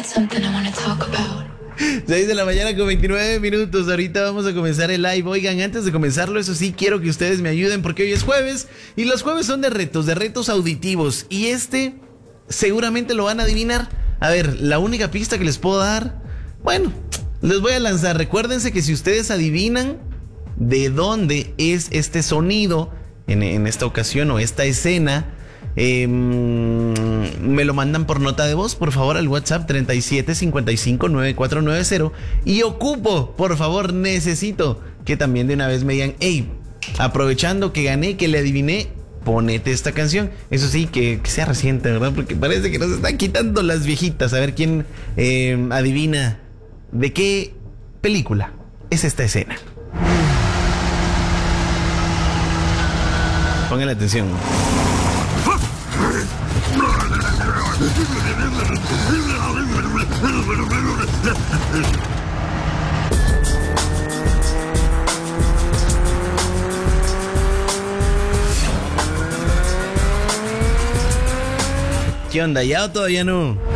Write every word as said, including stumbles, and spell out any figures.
seis de la mañana con veintinueve minutos. Ahorita vamos a comenzar el live. Oigan, antes de comenzarlo, eso sí, quiero que ustedes me ayuden porque hoy es jueves y los jueves son de retos, de retos auditivos. Y este seguramente lo van a adivinar. A ver, la única pista que les puedo dar, bueno, les voy a lanzar. Recuérdense que si ustedes adivinan de dónde es este sonido en, en esta ocasión o esta escena, Eh, me lo mandan por nota de voz, por favor, al WhatsApp treinta y siete cincuenta y cinco noventa y cuatro noventa. Y ocupo, por favor, necesito que también de una vez me digan: hey, aprovechando que gané, que le adiviné, ponete esta canción. Eso sí, que, que sea reciente, ¿verdad? Porque parece que nos están quitando las viejitas. A ver quién eh, adivina de qué película es esta escena. Pongan atención. ¿Qué onda? ¿Ya o todavía no?